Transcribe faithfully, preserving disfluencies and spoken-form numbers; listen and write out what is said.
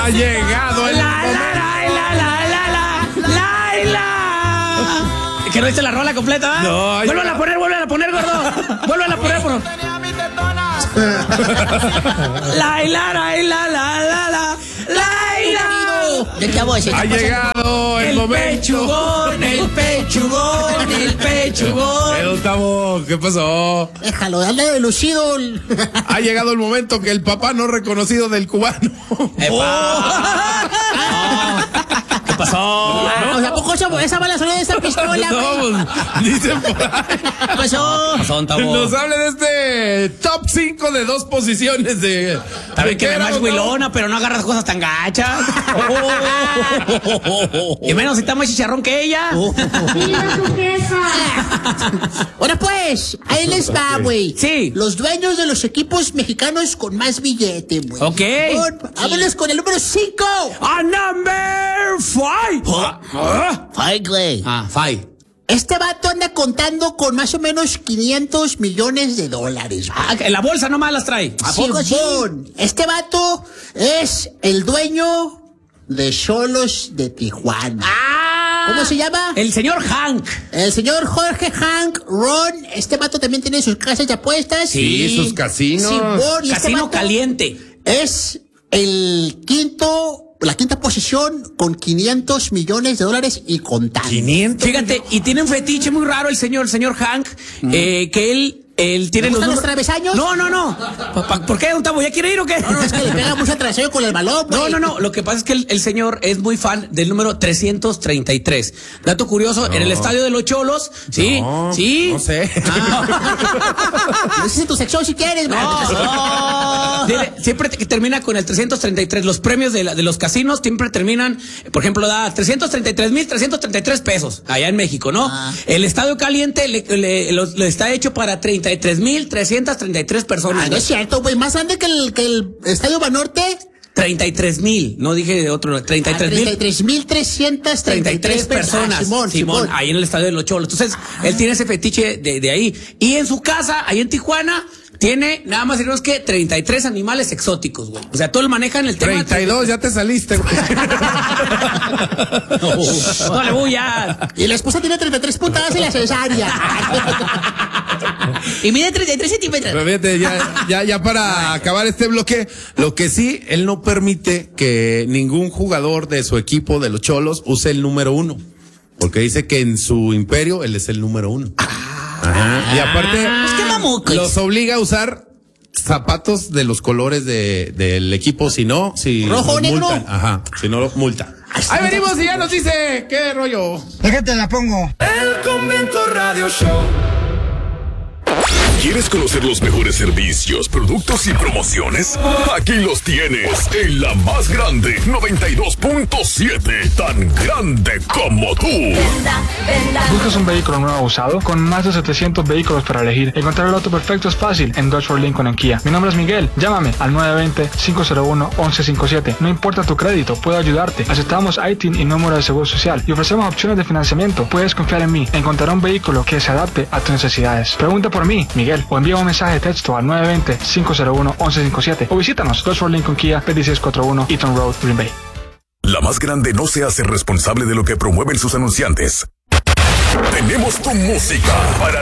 Ha llegado el La, la, la, la, la, la, la, la. ¿Que no dice la rola completa? ¿eh? No, ha Vuelvan a poner, vuelvan a poner, gordo. Vuelvan a poner, por La, la, la, la, la, la, la, la. ¿De qué hago ese? Ha llegado el, El momento. pechugón, el pechugón, el pechugón. Eh, Gustavo, ¿qué pasó? Déjalo, dale de lucido. Ha llegado el momento que el papá no reconocido del cubano. ¡Epa! ¿Qué pasó? O sea, ¿a poco esa, esa bala salió de esa pistola, güey? No, pues, dicen por ahí. ¿Qué pasó? Pasó, Tavo. Nos hable de este top cinco de dos posiciones de. Saben que ¿de qué me era, más Gustavo? huilona, pero no agarras cosas tan gachas. Y menos si está más chicharrón que ella. Ahora pues, ahí les va, güey. Sí. Los dueños de los equipos mexicanos con más billete, güey. Ok. Vámonos con el número cinco. A number five. Ah, Ay, güey. ah, five. Este vato anda contando con más o menos quinientos millones de dólares, güey. Ah, que en la bolsa nomás las trae. ¿A poco sí? Este vato es el dueño de Xolos de Tijuana. Ah, ¿Cómo se llama? El señor Hank. El señor Jorge Hank Ron. Este vato también tiene sus casas de apuestas. Sí, sus casinos. Simón, y este Casino vato caliente. es el quinto, la quinta posición con quinientos millones de dólares y contando. quinientos. Fíjate, y tiene un fetiche muy raro el señor, el señor Hank, eh, que él, él tiene ¿Le los gustan los números- travesaños? No, no, no. Pa- pa- ¿Por qué, Gustavo? ¿Ya quiere ir o qué? No, no, es que le pega mucho travesaño con el balón, güey. No, no, no. Lo que pasa es que el, el señor es muy fan del número trescientos treinta y tres. Dato curioso, en el estadio de los Cholos, sí, No, sí. no sé. No sé si tu sección si quieres, güey. No. Dile, siempre te- que termina con el trescientos treinta y tres. Los premios de, la- de los casinos siempre terminan, por ejemplo, da trescientos treinta y tres mil trescientos treinta y tres pesos allá en México, ¿no? Ah. El estadio caliente le, le- lo- lo está hecho para treinta y tres mil trescientos treinta y tres personas. Ah, no es cierto, güey. Más grande que el, que el Estadio Banorte. treinta y tres mil, no dije otro, treinta y tres mil. treinta y tres mil trescientos treinta treinta y tres personas, Simón, Simón, Simón. ahí en el estadio de los Cholos. Entonces, él tiene ese fetiche de, de ahí. Y en su casa, ahí en Tijuana, tiene nada más y menos que treinta y tres animales exóticos, güey. O sea, todo el manejan el tema. treinta y dos, ya te saliste, güey. No, no le voy a. Y la esposa tiene treinta y tres puntadas en la cesárea. Y mide treinta y tres centímetros. Pero fíjate, ya, ya, ya para acabar este bloque, lo que sí, él no permite que ningún jugador de su equipo de los Cholos use el número uno. Porque dice que en su imperio él es el número uno. Ajá. Y aparte, Pues qué mamucos. los obliga a usar zapatos de los colores de, del equipo, si no, si ¿Rojo o los negro? multan. Ajá, si no los multa. Ahí venimos y ya nos dice qué rollo. Déjate la pongo. El Convento Radio Show. ¿Quieres conocer los mejores servicios, productos y promociones? Aquí los tienes en la más grande, noventa y dos punto siete, tan grande como tú. ¿Buscas un vehículo nuevo o usado? Con más de setecientos vehículos para elegir, encontrar el auto perfecto es fácil en Dodge Ford Lincoln en Kia. Mi nombre es Miguel, llámame al nueve dos cero, cinco cero uno, once cincuenta y siete. No importa tu crédito, puedo ayudarte. Aceptamos I T I N y número de seguro social y ofrecemos opciones de financiamiento. Puedes confiar en mí, encontrar un vehículo que se adapte a tus necesidades. Pregunta por mí, Miguel, o envía un mensaje de texto al nueve dos cero, cinco cero uno, once cincuenta y siete o visítanos Dodge Ford Lincoln Kia, veintiséis cuarenta y uno Eaton Road, Green Bay. La más grande no se hace responsable de lo que promueven sus anunciantes. Tenemos tu música para